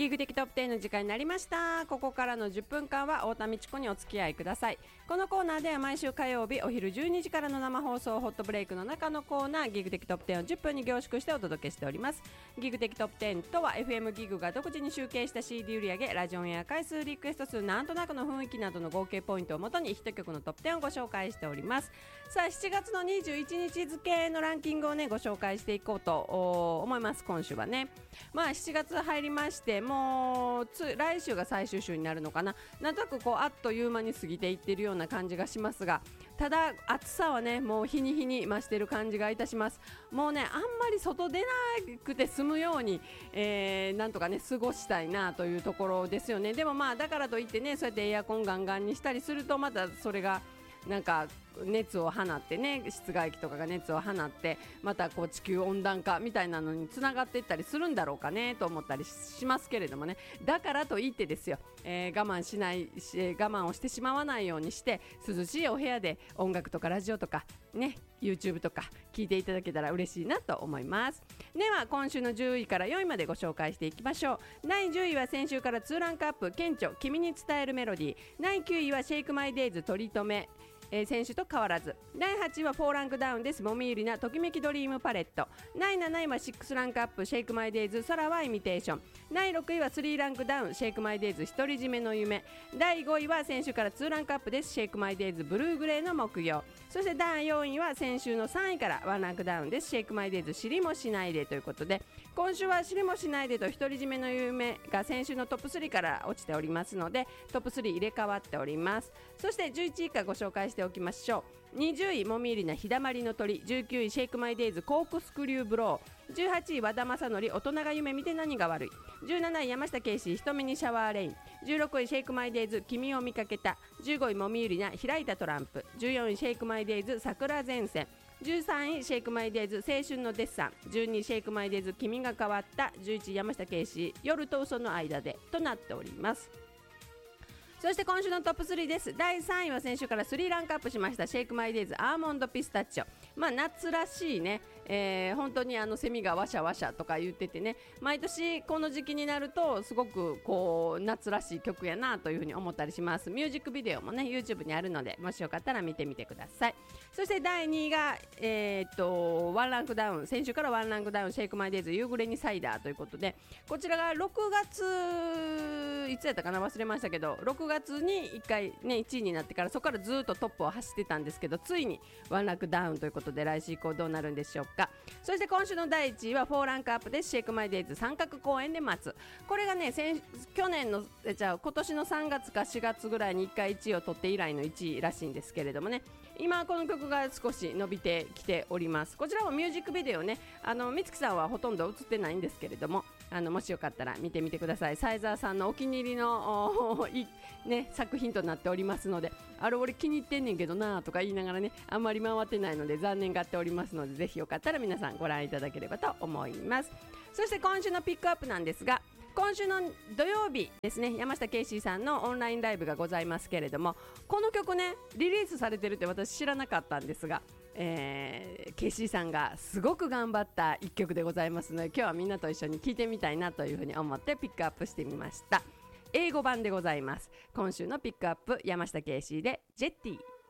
ギグ的トップ10の時間になりました。ここからの10分間は太田美智子にお付き合いください。このコーナーでは毎週火曜日お昼12時からの生放送ホットブレイクの中のコーナーギグ的トップ10を10分に凝縮してお届けしております。ギグ的トップ10とは FM ギグが独自に集計した CD 売上、ラジオンエア回数、リクエスト数、なんとなくの雰囲気などの合計ポイントをもとにヒット曲のトップ10をご紹介しております。さあ7月の21日付のランキングをねご紹介していこうと思います。今週はね7月入りまして、もう来週が最終週になるのかな。なんとなくあっという間に過ぎていっているような感じがしますが、ただ暑さはねもう日に日に増している感じがいたします。もうねあんまり外出なくて済むように、なんとかね過ごしたいなというところですよね。でもだからといってねそうやってエアコンガンガンにしたりするとまたそれがなんか熱を放ってね、室外機とかが熱を放ってまた地球温暖化みたいなのにつながっていったりするんだろうかねと思ったりしますけれどもね。だからといってですよ、我慢をしてしまわないようにして涼しいお部屋で音楽とかラジオとかね YouTube とか聞いていただけたら嬉しいなと思います。では今週の10位から4位までご紹介していきましょう。第10位は先週から2ランクアップ、顕著君に伝えるメロディー。第9位はシェイクマイデイズ取り留め、先週と変わらず。第8位は4ランクダウンです。もみゆりなときめきドリームパレット。第7位は6ランクアップ、シェイクマイデイズ空はイミテーション。第6位は3ランクダウン、シェイクマイデイズ独り占めの夢。第5位は先週から2ランクアップです。シェイクマイデイズブルーグレーの木曜。そして第4位は先週の3位から1ランクダウンです。シェイクマイデイズ知りもしないでということで、今週は知りもしないでと独り占めの夢が先週のトップ3から落ちておりますので、トップ3入れ替わっております。そして11位からご紹介しておきましょう。20位もみ入りな日だまりの鳥。19位シェイクマイデイズコークスクリューブロー。18位和田正則大人が夢見て何が悪い。17位山下圭司瞳にシャワーレイン。16位シェイクマイデイズ君を見かけた。15位もみゆりな開いたトランプ。14位シェイクマイデイズ桜前線。13位シェイクマイデイズ青春のデッサン。12位シェイクマイデイズ君が変わった。11位山下圭司夜と嘘の間でとなっております。そして今週のトップ3です。第3位は先週から3ランクアップしましたシェイクマイデイズアーモンドピスタチオ。夏らしいね、本当にセミがワシャワシャとか言っててね、毎年この時期になるとすごく夏らしい曲やなというふうに思ったりします。ミュージックビデオもね YouTube にあるので、もしよかったら見てみてください。そして第2位が1ランクダウン、先週から1ランクダウンシェイクマイデイズ夕暮れにサイダーということで、こちらが6月いつやったかな忘れましたけど、6月に1回ね1位になってからそこからずっとトップを走ってたんですけど、ついに1ランクダウンということで来週以降どうなるんでしょうか。そして今週の第1位は4ランクアップです。シェイクマイデイズ三角公園で待つ。これがね今年の今年の3月か4月ぐらいに1回1位を取って以来の1位らしいんですけれどもね、今この曲が少し伸びてきております。こちらもミュージックビデオね、美月さんはほとんど映ってないんですけれども、もしよかったら見てみてください。サイザーさんのお気に入りの作品となっておりますので、俺気に入ってんねんけどなとか言いながらね、あんまり回ってないので残念がっておりますので、ぜひよかったら皆さんご覧いただければと思います。そして今週のピックアップなんですが、今週の土曜日ですね、山下圭司さんのオンラインライブがございますけれども、この曲ねリリースされてるって私知らなかったんですが、ケイシーさんがすごく頑張った一曲でございますので、今日はみんなと一緒に聴いてみたいなというふうに思ってピックアップしてみました。英語版でございます。今週のピックアップ、山下圭司でジェッティ。